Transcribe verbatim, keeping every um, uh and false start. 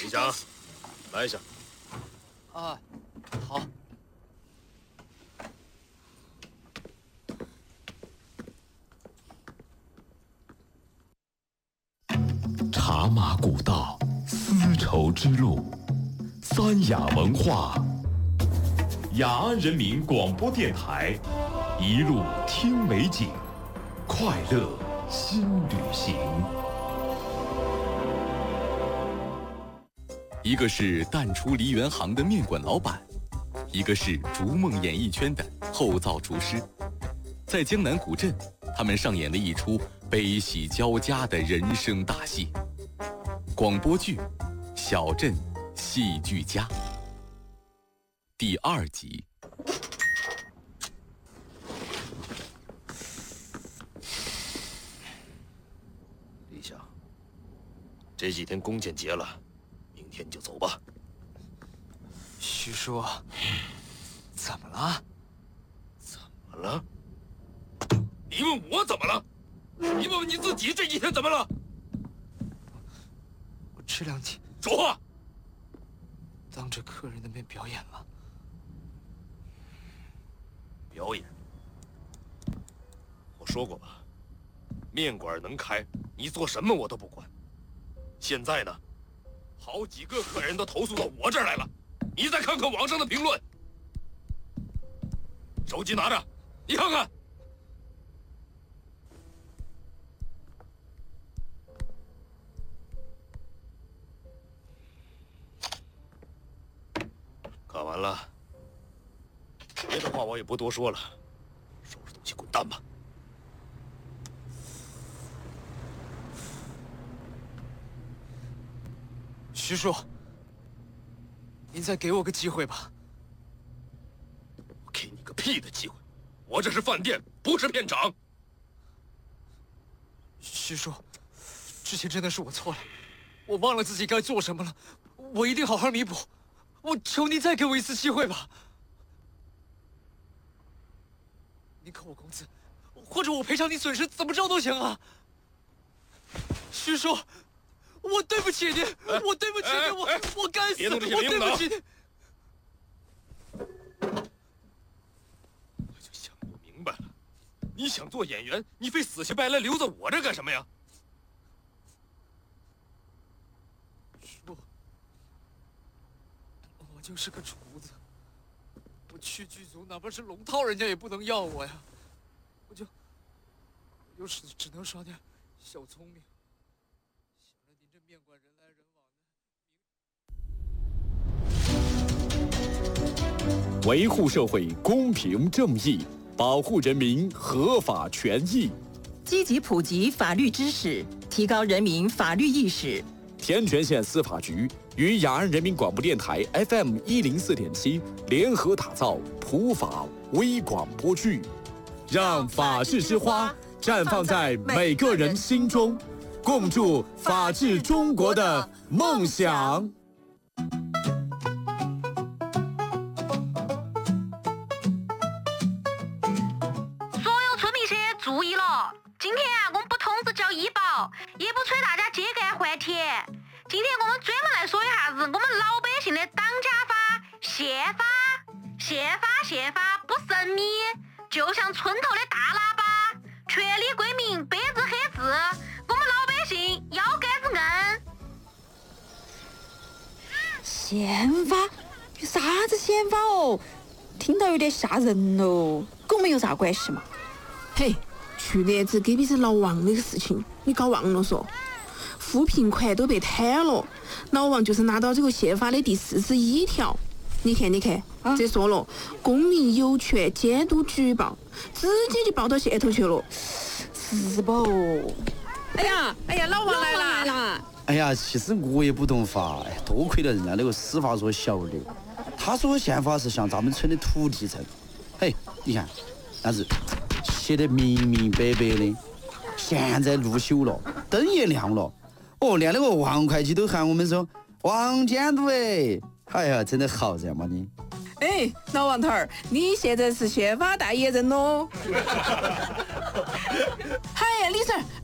李想，来一下。 啊，好。 茶马古道，丝绸之路，三雅文化。雅安人民广播电台，一路听美景，快乐新旅行。一个是淡出梨园行的面馆老板，一个是逐梦演艺圈的后灶厨师。在江南古镇，他们上演了一出悲喜交加的人生大戏。广播剧《小镇戏剧家》第二集。 李想，这几天弓箭节了，明天就走吧。 徐叔，怎么了？ 怎么了？你问我怎么了？你问问你自己，这几天怎么了？ 我这两天说话。 当着客人的面表演了。 表演？我说过吧，面馆能开，你做什么我都不管。现在呢，好几个客人都投诉到我这儿来了，你再看看网上的评论。手机拿着，你看看。看完了，别的话我也不多说了，收拾东西滚蛋吧。 徐叔，您再给我个机会吧。 我给你个屁的机会！我这是饭店，不是片场。 徐叔，之前真的是我错了，我忘了自己该做什么了，我一定好好弥补。我求您再给我一次机会吧。您扣我工资，或者我赔偿你损失，怎么着都行啊。徐叔，我对不起您， 哎、 我对不起您， 哎、 我、 哎、 我该死， 别弄这些我没用的啊！ 对不起您。 我就想不明白了，你想做演员，你非死乞白赖留在我这干什么呀？ 叔，我就是个厨子，我去剧组，哪怕是龙套，人家也不能要我呀。我就，我就只只能耍点小聪明。想着您这面馆人来人往的。 维护社会公平正义，保护人民合法权益， 积极普及法律知识，提高人民法律意识。 天全县司法局与雅安人民广播电台 F M 一零四点七联合打造普法微广播剧，让法治之花绽放在每个人心中，共筑法治中国的梦想。 所有村民些注意了，今天啊，我们不通知交医保，也不催大家秸秆换田。今天我们专门来说一下子我们老百姓的当家法、宪法。宪法宪法不神秘，就像村头的大喇叭，权利归民，白纸黑字，我们老百姓要干子硬。 宪法？有啥子宪法哦？听到有点吓人哦，跟我们有啥关系嘛？ 嘿，去年子隔壁是老王那个事情，你搞忘了说？扶贫款都被摊了，老王就是拿到这个宪法的第四十一条。你看，你看，啊、这说了，公民有权监督举报，直接就报到县头去了， 是不？ 哎呀，哎呀，老王来了！ 来了！ 哎呀，其实我也不懂法，哎，多亏了人家那个司法所小刘，他说宪法是向咱们村的土地证。嘿，你看，那是写得明明白白的。现在路修了，灯也亮了，哦，连那个王会计都喊我们说王监督哎。哎呀，真的好人嘛你！ 哎，老王头儿，你现在是宪法代言人喽！嗨，李婶儿，